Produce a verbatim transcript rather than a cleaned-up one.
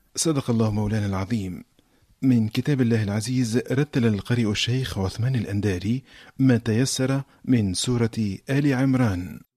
صدق الله مولانا العظيم. من كتاب الله العزيز رتل القارئ الشيخ عثمان الأنداري ما تيسر من سورة آل عمران.